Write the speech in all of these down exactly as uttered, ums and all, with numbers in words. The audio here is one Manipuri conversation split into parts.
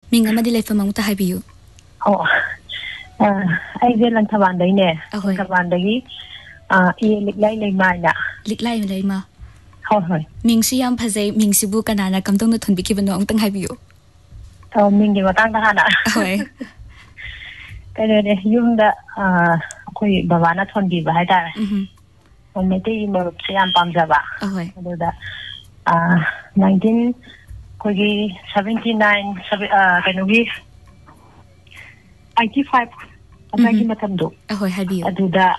Ming amadi leifam amuta haibiyu. Oh. Uh, I will and Tavandine. Tavandagi. Uh, Liklai Layma. Liklai Layma. How? Ming Siam Pazay, Ming Sibu Kanana, come down the Tunbiki no Tang Habiu. Oh, Mingi Watangana. Hoy. Yum the uh, Bavana Tondi Bahida. Hm. On Mete Siam Pamzava. Ahoy. Uh, nineteen seventy nine, uh, Kanugi. eighty-five Amagi Matamdo. Ahoy, Habiu. Aduda.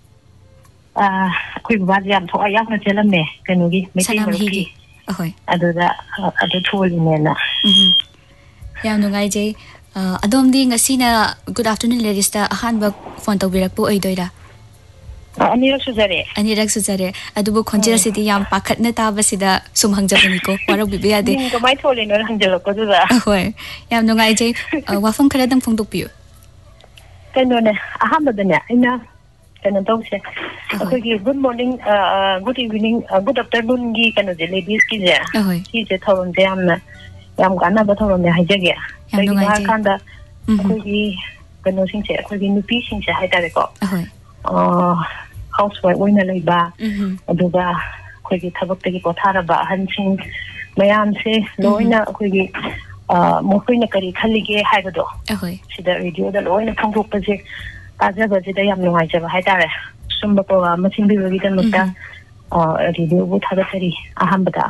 Uh, quick Vadiam to a young Jelame, Kanugi, making Higi. Ahoy. Aduda, at the tool in Nena. Hm. Yanungai, uh, Adom ding a sina, good afternoon, ladies, a handbook font of Virapo Edoida. Anira Suzare. Anira Suzare, Adubo Conjera City Yam Pakat Neta Basida, Sum Hangjapanico, what will be a day. My toll in Angelo Coda. Ahoy. Yanungai, Wafam Karadam from Dopio. Then, a hammer than enough. Okay, good morning, uh, good evening, uh, good afternoon, Gi and the ladies. He's a town jam. Yam Gana, but on the Hajagia. Yakanda, Kugi, Ganosing, Kugi, new piece in Haitarico. Uh, housewife, winner labor, Aduga, Kugi Tabaki Potaraba, Hansing, Mayamse, Loina, Kugi, uh, Mokina Kari Kalige, Hagado. She the radio, the Loina Kango. Azaga today am no idea Haidare. Sumbapo, Matin be written with that or a review with Hadasari, Ahambada.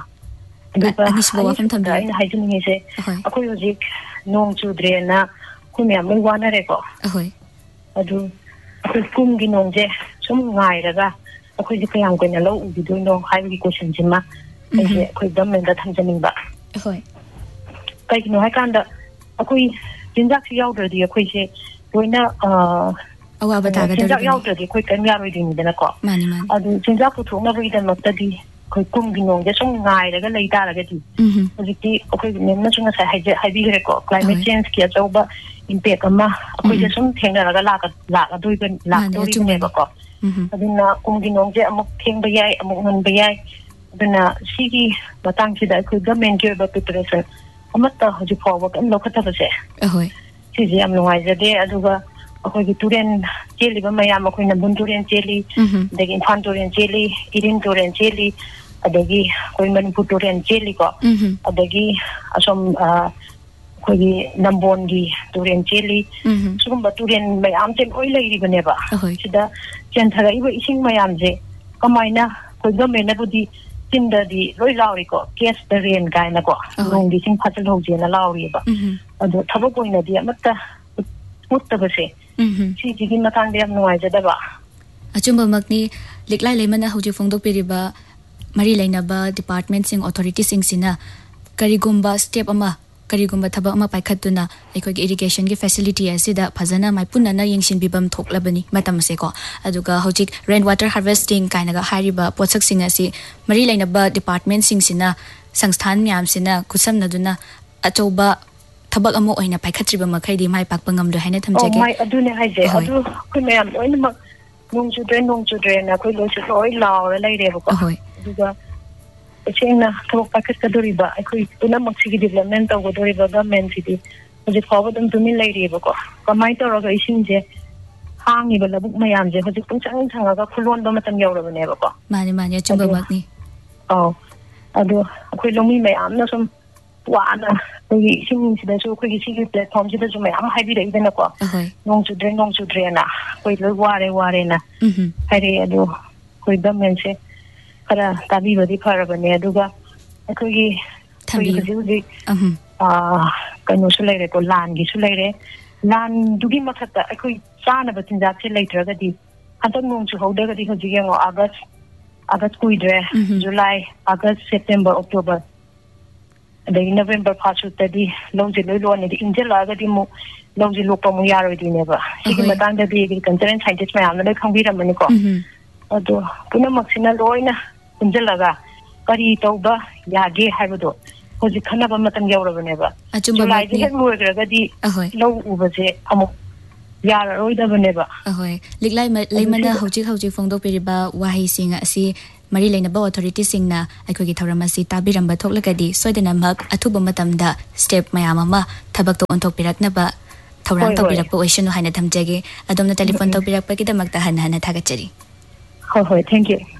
Anisbo from Tanda in hygiene is a Koyozik, no children, Kumiam, one reco. Ahoy. I do a kum ginonje, some Nairaga, a Kojikam going alone, we do no highly cushion Jima, and quick dumb in that Tanzania. Ahoy. Like no, I can't. A queen, Jinjaki already a quay. Winner, uh, oh, I would have the quick and reading the clock. Money man. I do Jinjaku to never read them of the Kukumino, the song night, a late alligator. The okay, mention as I had the record, climate change, gets over in Pekama, which is something that I like a doing like to never got. I didn't know Kumino, King Bayai, among Bayai, then a Sigi, but thank you that I could government give a preparation. I must have you forward and look at the Ahoy. She am no idea there. Aduga, okay, Turian jelly, but my am a queen of Bunturian jelly, the Infanturian jelly, eating Turian jelly, a degi, women put Turian jelly got, a degi, some uh, Nambongi, Turian jelly, some but Turian my arms and oil even never. She the gentler, eating my arms, Kamina, could go menabudi. Tinder the Roy Laurico, guess the rain guy nago, long the sing puzzle hoji and a lauriba. And the Tabaco in a dear Mata Mutabase. She did not understand no idea. A Jumbo Magni, Likla Lemana Hoji Fondo Periba, Marilanaba, departments in authorities in Sina, Karigumba, Step Ama, Karigumba Tabama Paikatuna, a quick irrigation facility as Sida, Pazana, my Punana Yangshin Bibam Tok Labani, Matamaseko, Aduga Hojik, rainwater harvesting, Kainaga Hariba, Potsak Singasi, Marilanaba, departments in Sina, Sangstan Miam Sina, Kusam Naduna, Atoba. Tabak amo ay na paikatriba makay may pagpangam do hanet hamjage. Oh my aduna haje adu kumem oy na nung chudren nung chudren na koy lo chud oy law lay rebo ko. Duga chengna tabak pakat kaduriba ay koy tuna magsigi development of godoriba government city. Hoji forward dum tumin lay rebo ko. Kamay to roga isin je hangi ba labuk mayam je hoji pung chang chang ga khulon do matam yaw ro ne ba ko. Mani mani chumba magni. Oh adu koy lomi mayam na som Wana, the singing to the so quick platform to the Jumay, I'm happy to even a clock. Long to drink, long to drain. Quite the water, warena. Harry, I do. Quite the mention. Para Tabiba di Parabane, Duga. A quickie Tabi. Ah, Canusulere or land, Gisulere. Land, do give Makata, a quick son of a transaction later that the I don't know to hold the Hojian or August, August Kuidre, July, August, September, October. The November part of the Longy Lulu and the Angela, the Mo Longy Lopa Muyaro, never. She can attend the baby concern scientist, my other Kambira Manico. Although Punamoxina Loina, Angela, Kari Toba, Yagi Havado, was the Kanaba Matan Yoro never. A July didn't work already. Low over the Amo Yara, or never. Ahoy, Liglai Lemana Hoji Hoji Fondo Periba, Wahi Sing, see. mari lainaba authority singna aikogi thauramasi tabiramba thoklagadi soidanamak athuba matamda step mayam ama thabak to onthok piraknaba thauran tawbirakpa oisanu haina thamjage adomna telephone tawbirakpa kidamakta han hana thagachari hoi hoi thank you